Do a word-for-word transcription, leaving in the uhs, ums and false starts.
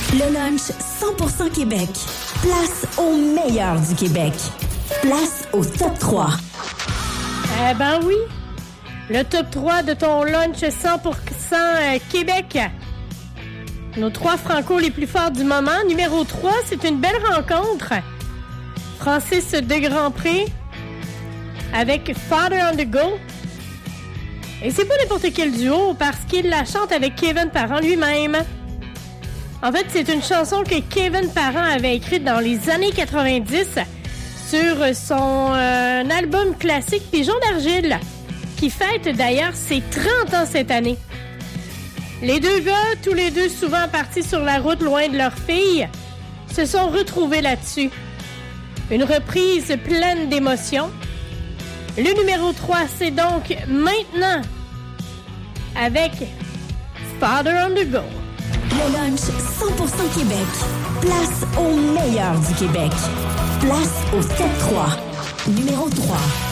Le lunch cent pour cent Québec. Place au meilleur du Québec. Place au top trois. Eh ben oui. Le top trois de ton lunch cent pour cent Québec. Nos trois Franco les plus forts du moment. Numéro trois, c'est une belle rencontre. Francis de Grandpré avec Father on the Go. Et c'est pas n'importe quel duo parce qu'il la chante avec Kevin Parent lui-même. En fait, c'est une chanson que Kevin Parent avait écrite dans les années quatre-vingt-dix sur son euh, album classique Pigeon d'argile, qui fête d'ailleurs ses trente ans cette année. Les deux gars, tous les deux souvent partis sur la route loin de leur fille, se sont retrouvés là-dessus. Une reprise pleine d'émotions. Le numéro trois, c'est donc maintenant avec Father on the Go. Le lunch cent pour cent Québec. Place au meilleur du Québec. Place au top trois. Numéro trois.